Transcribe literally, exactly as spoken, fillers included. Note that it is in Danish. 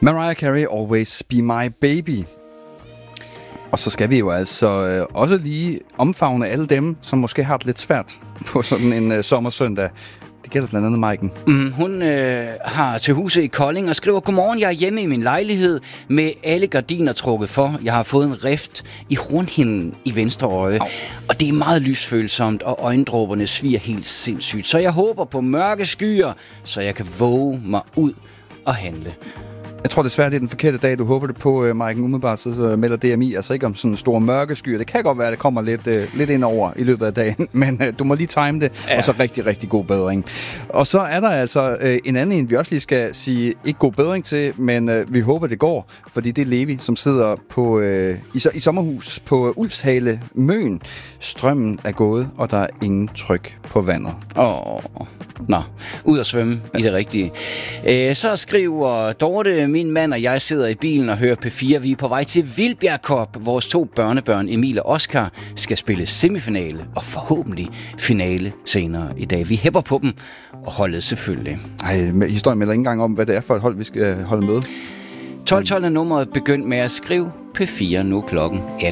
Mariah Carey, Always Be My Baby. Og så skal vi jo altså øh, også lige omfavne alle dem, som måske har det lidt svært på sådan en øh, sommersøndag. Det gælder blandt andet Maiken. Mm, hun øh, har til huset i Kolding og skriver: Godmorgen, jeg er hjemme i min lejlighed med alle gardiner trukket for. Jeg har fået en rift i rundhinden i venstre øje. Au. Og det er meget lysfølsomt, og øjendråberne sviger helt sindssygt. Så jeg håber på mørke skyer, så jeg kan våge mig ud og handle. Jeg tror desværre, det er den forkerte dag, du håber det på, uh, Maiken. Umiddelbart så, så melder D M I altså ikke om sådan store mørke skyer. Det kan godt være, at det kommer lidt, uh, lidt ind over i løbet af dagen, men uh, du må lige time det, ja. Og så rigtig, rigtig god bedring. Og så er der altså uh, en anden en, vi også lige skal sige, ikke god bedring til, men uh, vi håber, det går, fordi det er Levi, som sidder på, uh, i, i sommerhus på Ulfshale Møn. Strømmen er gået, og der er ingen tryk på vandet. Åh, oh, nå, ud at svømme ja. I det rigtige. Uh, så skriver Dorte: Min mand og jeg sidder i bilen og hører P fire. Vi er på vej til Vildbjerg Cup. Vores to børnebørn, Emil og Oscar, skal spille semifinale og forhåbentlig finale senere i dag. Vi hæpper på dem, og holdet selvfølgelig. Ej, historien melder ikke engang om, hvad det er for et hold, vi skal holde med. tolv tolv er nummeret. Begynd med at skrive P fire nu klokken atten.